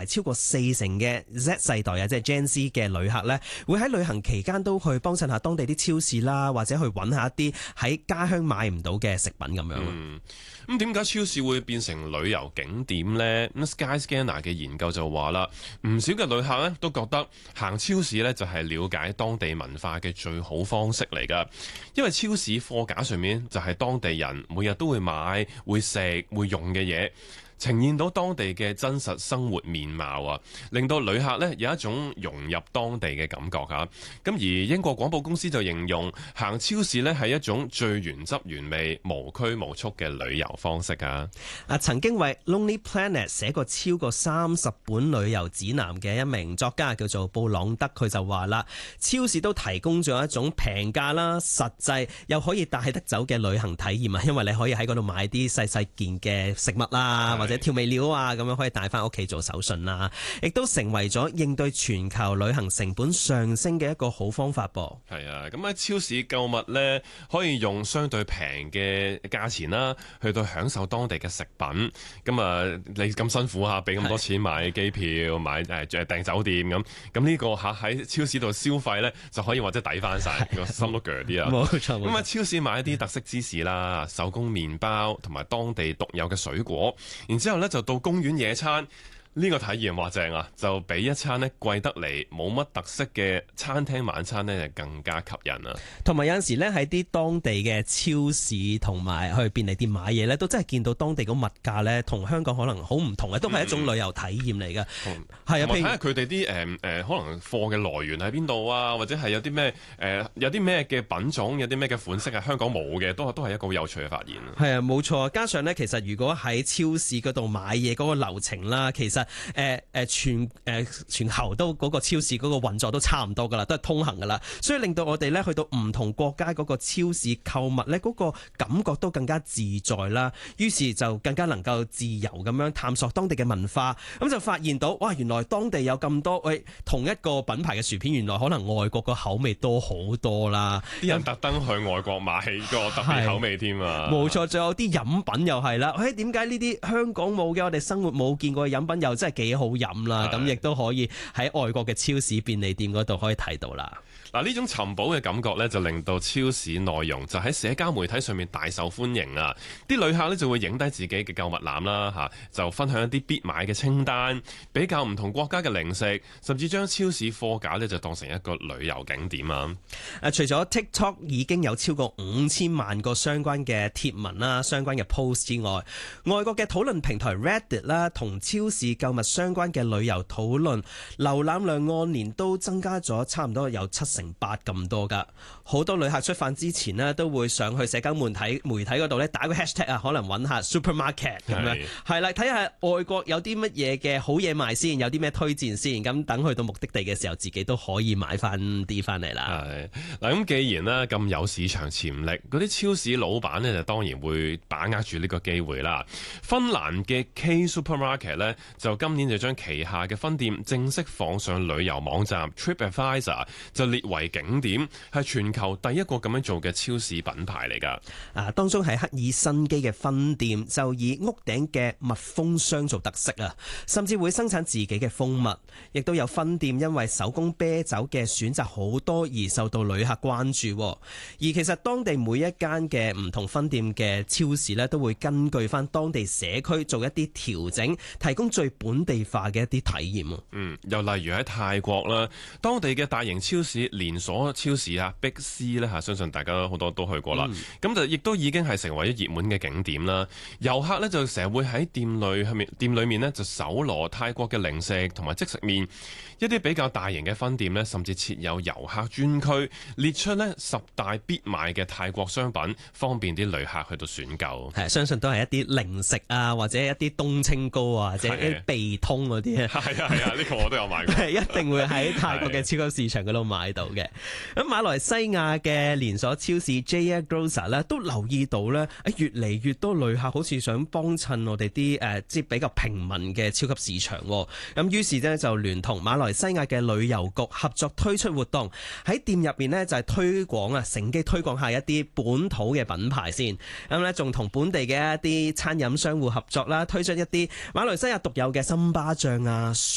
超過40%嘅 Z 世代啊，即係 Gen Z 嘅旅客呢，會喺旅行期間都去幫襯下當地啲超市啦，或者去揾下一啲喺家鄉買唔到嘅食品咁樣。 咁點解超市會變成旅遊景點呢？咁 Skyscanner 嘅研究就話啦，唔少嘅旅客呢都覺得行超市呢就係了解當地文化嘅最好方式嚟㗎，因為超市貨架上面就係當地人每日都會買、會食、會用嘅嘢，呈現到當地嘅真實生活面貌啊，令到旅客呢有一種融入當地嘅感覺嚇。咁而英國廣播公司就形容行超市呢係一種最原汁原味、無拘無束嘅旅遊方式啊！ 曾經為 Lonely Planet 寫過超過30本旅遊指南嘅一名作家叫做布朗德，佢就話啦，超市都提供咗一種平價啦、實際又可以帶得走嘅旅行體驗啊！因為你可以喺嗰度買啲細細件嘅食物啦，或者調味料啊，咁樣可以帶翻屋企做手信啦，亦都成為咗應對全球旅行成本上升嘅一個好方法噃。係啊，咁喺超市購物呢，可以用相對平嘅價錢啦，去到享受當地嘅食品。咁啊，你咁辛苦嚇，俾咁多錢買機票、買訂酒店咁呢個嚇喺超市度消費呢，就可以或者抵翻晒，個心都鋸啲啊！ 冇錯。 咁喺超市買一啲特色芝士啦、手工麵包同埋當地獨有嘅水果，然之後呢，就到公園野餐。呢個體驗話正啊，就比一餐呢貴得嚟冇乜特色嘅餐廳晚餐呢就更加吸引啊！ 同埋有陣時呢，喺啲當地嘅超市同埋去便利店買嘢呢，都真係見到當地個物價呢，同香港可能好唔同嘅，都係一種旅遊體驗嚟嘅。係啊， 睇下佢哋啲可能貨嘅來源喺邊度啊，或者係有啲咩有啲咩嘅品種，有啲咩嘅款式係香港冇嘅，都係一個好有趣嘅發現啊！係啊，冇錯。加上呢，其實如果喺超市嗰度買嘢嗰個流程啦，其實全球都嗰個超市嗰個運作都差唔多噶啦，都係通行噶啦，所以令到我哋咧去到唔同國家嗰個超市購物咧，嗰個感覺都更加自在啦。於是就更加能夠自由咁樣探索當地嘅文化，咁就發現到哇，原來當地有咁多同一個品牌嘅薯片，原來可能外國個口味多好多啦。 啲人特登去外國買個特別口味添啊！ 冇錯，仲有啲飲品又係啦。點解呢啲香港冇嘅，我哋生活冇見過嘅飲品又真係幾好飲啦，咁亦都可以喺外國嘅超市便利店嗰度可以睇到啦。 嗱，呢種尋寶嘅感覺呢，就令到超市內容就喺社交媒體上面大受歡迎啊！啲旅客呢，就會影低自己嘅購物籃啦，就分享一啲必買嘅清單，比較唔同國家嘅零食，甚至將超市貨架呢就當成一個旅遊景點啊！ 除咗 TikTok 已經有超過5000萬個相關嘅貼文啦、相關嘅 post 之外，外國嘅討論平台 Reddit 啦，同超市購物相關嘅旅遊討論瀏覽量按年都增加咗差唔多有7%咁多噶。好多旅客出發之前呢，都會上去社交媒體嗰度咧打個 hashtag 啊，可能揾下 supermarket 咁樣，係啦，睇下外國有啲乜嘢嘅好嘢賣先，有啲咩推薦先，咁等去到目的地嘅時候，自己都可以買翻啲翻嚟啦。 嗱，咁既然呢咁有市場潛力，嗰啲超市老闆呢就當然會把握住呢個機會啦。芬蘭嘅 K Supermarket 呢，就今年就將旗下嘅分店正式放上旅遊網站 TripAdvisor， 就列為景點，係全球第一個咁樣做嘅超市品牌嚟㗎。 當中係赫爾辛基嘅分店就以屋頂嘅密封箱做特色啊，甚至會生產自己嘅蜂蜜。亦都有分店因為手工啤酒嘅選擇好多而受到旅客關注。而其實當地每一間嘅唔同分店嘅超市呢，都會根據翻當地社區做一啲調整，提供最本地化嘅一啲體驗。 又例如喺泰國啦，當地嘅大型超市連鎖超市啊 Big C 咧相信大家好多都去過啦。咁就亦都已經係成為咗熱門嘅景點啦。遊客呢，就成日會喺店裏面呢，就搜羅泰國嘅零食同埋即食麵。一啲比較大型嘅分店呢，甚至設有遊客專區，列出呢10大必買嘅泰國商品，方便啲旅客去到選購。 相信都係一啲零食啊，或者一啲冬青糕啊，或者一啲鼻通嗰啲。 係啊，呢個我都有買過。 一定會喺泰國嘅超級市場嗰度買到嘅。咁馬來西亞嘅連鎖超市 Jaya Grocer 咧，都留意到咧，越嚟越多旅客好似想幫襯我哋啲即係比較平民嘅超級市場。咁於是咧就聯同馬來西亞嘅旅遊局合作推出活動，喺店入邊咧就係推廣啊，乘機推廣下一啲本土嘅品牌先。咁咧仲同本地嘅一啲餐飲商戶合作啦，推出一啲馬來西亞獨有嘅參巴醬啊、